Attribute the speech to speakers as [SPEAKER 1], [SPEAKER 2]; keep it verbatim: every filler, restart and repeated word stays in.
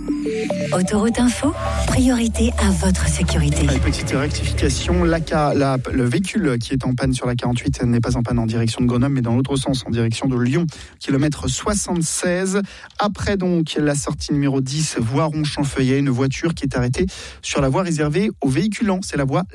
[SPEAKER 1] Autoroute Info, priorité à votre sécurité.
[SPEAKER 2] Allez, petite rectification, la, la, le véhicule qui est en panne sur la quarante-huit n'est pas en panne en direction de Grenoble, mais dans l'autre sens, en direction de Lyon, kilomètre soixante-seize. Après donc la sortie numéro dix, Voiron-Champfeuillet, une voiture qui est arrêtée sur la voie réservée aux véhiculants. C'est la voie